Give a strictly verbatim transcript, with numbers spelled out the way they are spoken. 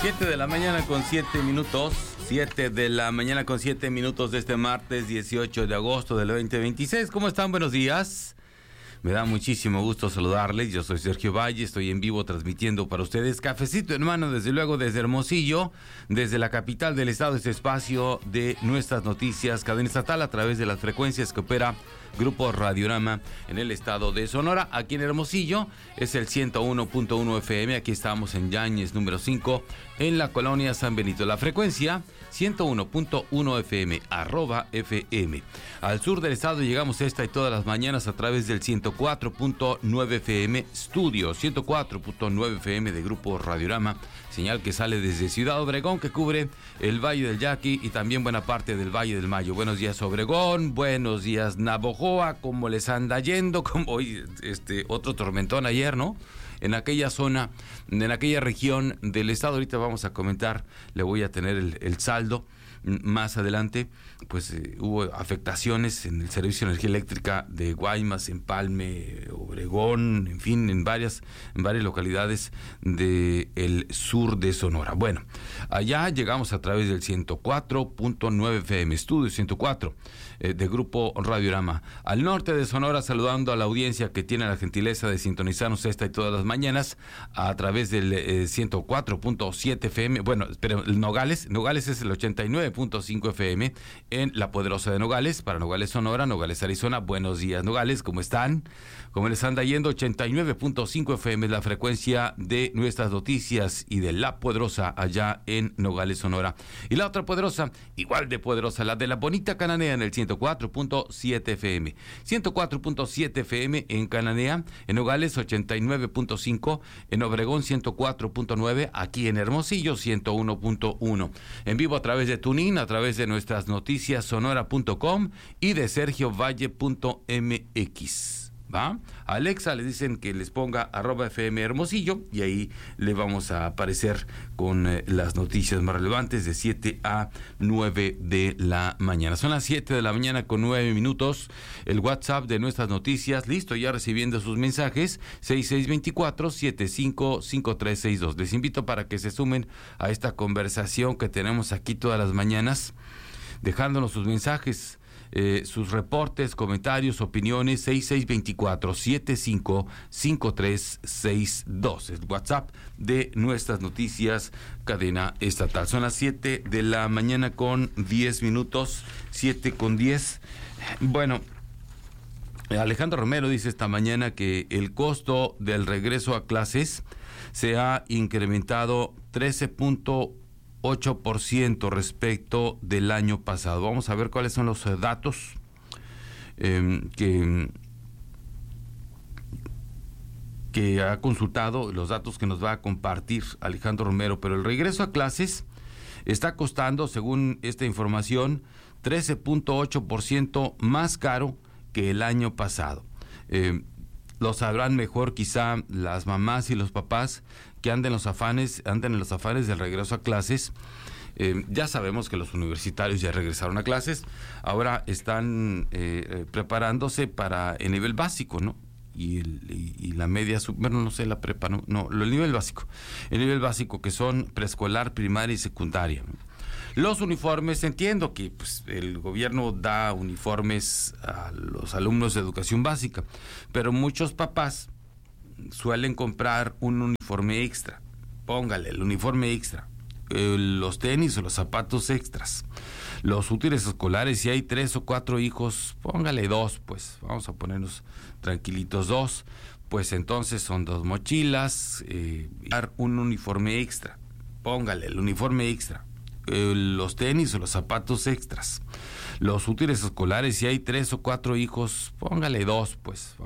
siete de la mañana con siete minutos. siete de la mañana con siete minutos de este martes dieciocho de agosto del veinte veintiséis. ¿Cómo están? Buenos días. Me da muchísimo gusto saludarles. Yo soy Sergio Valle, estoy en vivo transmitiendo para ustedes Cafecito en Mano, desde luego desde Hermosillo, desde la capital del estado, este espacio de nuestras noticias, cadena estatal a través de las frecuencias que opera Grupo Radiorama en el estado de Sonora. Aquí en Hermosillo es el ciento uno punto uno F M, aquí estamos en Yáñez número cinco, en la colonia San Benito. La frecuencia ciento uno punto uno F M, arroba F M. Al sur del estado llegamos esta y todas las mañanas a través del ciento cuatro punto nueve F M, estudio ciento cuatro punto nueve F M de Grupo Radiorama, señal que sale desde Ciudad Obregón, que cubre el Valle del Yaqui y también buena parte del Valle del Mayo. Buenos días Obregón, buenos días Navojoa, ¿cómo les anda yendo? Como hoy, este, otro tormentón ayer, ¿no? En aquella zona, en aquella región del estado. Ahorita vamos a comentar, le voy a tener el, el saldo más adelante. Pues eh, hubo afectaciones en el servicio de energía eléctrica de Guaymas, Empalme, Obregón, en fin, en varias, en varias localidades del sur de Sonora. Bueno, allá llegamos a través del ciento cuatro punto nueve F M, estudio ciento cuatro eh, de Grupo Radiorama. Al norte de Sonora, saludando a la audiencia que tiene la gentileza de sintonizarnos esta y todas las mañanas a través del eh, ciento cuatro punto siete F M. Bueno, pero el Nogales, Nogales es el ochenta y nueve punto cinco F M en La Poderosa de Nogales, para Nogales Sonora, Nogales Arizona. Buenos días Nogales, ¿cómo están? ¿Cómo les anda yendo? ochenta y nueve punto cinco F M es la frecuencia de nuestras noticias y de La Poderosa allá en Nogales Sonora. Y la otra poderosa, igual de poderosa, la de la bonita Cananea en el ciento cuatro punto siete F M. ciento cuatro punto siete F M en Cananea, en Nogales ochenta y nueve punto cinco, en Obregón ciento cuatro punto nueve, aquí en Hermosillo ciento uno punto uno. En vivo a través de Tunin, a través de nuestras noticias sonora punto com y de sergio valle punto m x. ¿Va? A Alexa le dicen que les ponga arroba F M Hermosillo y ahí le vamos a aparecer con eh, las noticias más relevantes de siete a nueve de la mañana. Son las siete de la mañana con nueve minutos. El WhatsApp de nuestras noticias, listo, ya recibiendo sus mensajes, seis seis dos cuatro, siete cinco cinco tres seis dos. Les invito para que se sumen a esta conversación que tenemos aquí todas las mañanas, dejándonos sus mensajes. Eh, sus reportes, comentarios, opiniones, seis seis dos cuatro, siete cinco cinco tres seis dos, el WhatsApp de nuestras noticias cadena estatal. Son las siete de la mañana con diez minutos, siete con diez. Bueno, Alejandro Romero dice esta mañana que el costo del regreso a clases se ha incrementado trece punto ocho por ciento respecto del año pasado. Vamos a ver cuáles son los datos eh, que, que ha consultado, los datos que nos va a compartir Alejandro Romero. Pero el regreso a clases está costando, según esta información, trece punto ocho por ciento más caro que el año pasado. Eh, Lo sabrán mejor quizá las mamás y los papás que anden los afanes, anden en los afanes del regreso a clases. Eh, ya sabemos que los universitarios ya regresaron a clases, ahora están eh, preparándose para el nivel básico, ¿no? Y, el, y, y la media, bueno, no sé, la prepa, no, no, el nivel básico, el nivel básico que son preescolar, primaria y secundaria, ¿no? Los uniformes, entiendo que pues, el gobierno da uniformes a los alumnos de educación básica, pero muchos papás suelen comprar un uniforme extra. Póngale el uniforme extra, eh, los tenis o los zapatos extras, los útiles escolares. Si hay tres o cuatro hijos, póngale dos, pues vamos a ponernos tranquilitos, dos, pues entonces son dos mochilas, eh, un uniforme extra, póngale el uniforme extra. Eh, los tenis o los zapatos extras, los útiles escolares. Si hay tres o cuatro hijos, póngale dos, pues